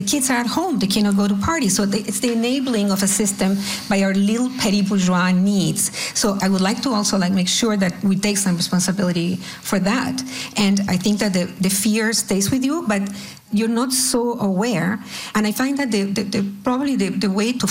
kids are at home, they cannot go to parties. So it's the enabling of a system by our little petty bourgeois needs. So I would like to also make sure that we take some responsibility for that. And I think that the fear stays with you, but you're not so aware. And I find that probably the way to